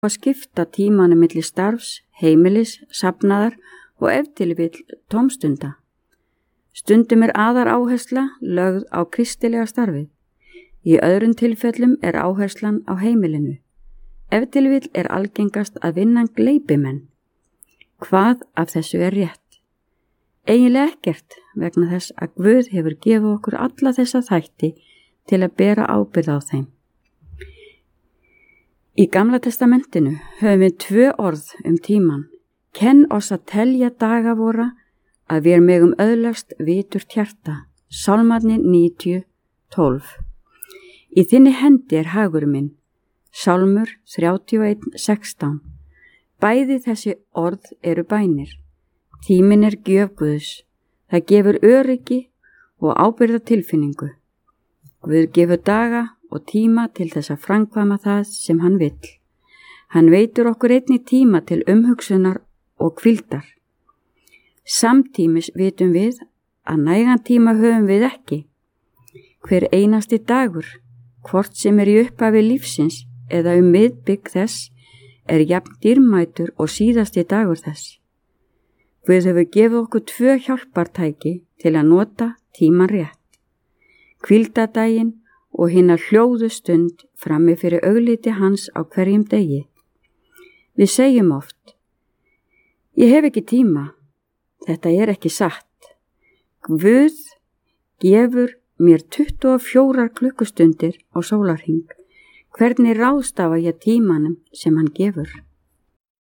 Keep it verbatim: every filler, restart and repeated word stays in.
að skipta tímanum milli starfs, heimilis, safnaðar og ef til vill tómstunda. Stundum er aðar áhersla lögð á kristilega starfið. Í öðrum tilfellum er áherslan á heimilinu. Ef til vill er algengast að vinna gleypimenn. Hvað af þessu er rétt? Eiginlega ekkert vegna þess að Guð hefur gefið okkur alla þessa þætti til að bera ábyrgð á þeim. Í Gamla testamentinu höfum við tvö orð um tíman. Kenn oss að telja daga vora að við megum öðlast viturt hjarta. Sálmarnir níutíu, tólf. Í þinni hendi er hagur minn. Sálmur þrjátíu og eitt, sextán. Bæði þessi orð eru bænir. Tíminn er gjöf Guðs. Það gefur öryggi og ábyrgðartilfinningu. Guð gefur daga og tíma til þess að framkvæma það sem hann vill. Hann veitur okkur einnig tíma til umhugsunar og hvíldar. Samtímis vitum við að nægan tíma höfum við ekki. Hver einasti dagur, hvort sem er í upphafi lífsins eða um miðbik þess, er jafn dýrmætur og síðasti dagur þess. Guð hefur gefið okkur tvö hjálpartæki til að nota tíman rétt. Hvíldardaginn og hina hljóðu stund frammi fyrir augliti hans á hverjum degi. Við segjum oft, ég hef ekki tíma, þetta er ekki satt. Guð gefur mér tuttugu og fjórar klukkustundir á sólarhring. Hvernig ráðstafa ég tímanum sem hann gefur?